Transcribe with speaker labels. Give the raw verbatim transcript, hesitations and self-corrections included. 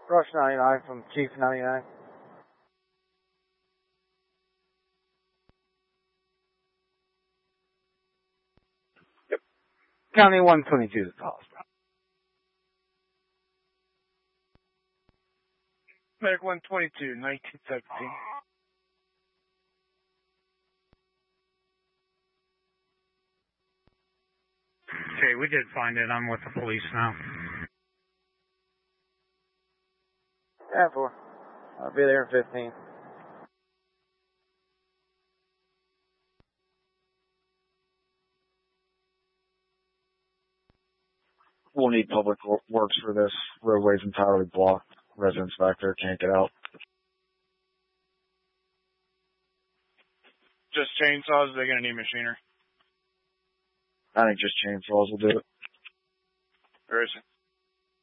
Speaker 1: Rush ninety-nine from Chief ninety-nine. Yep. County one twenty-two is the hospital.
Speaker 2: Medic one twenty-two, nineteen seventeen.
Speaker 3: Okay, we did find it. I'm with the police now.
Speaker 1: Yeah, four. I'll be there in fifteen.
Speaker 4: We'll need public works for this. Roadway's entirely blocked. Residents back there can't get out.
Speaker 2: Just chainsaws, they're going to need machinery.
Speaker 4: I think just chainsaws will do it.
Speaker 2: Where is it?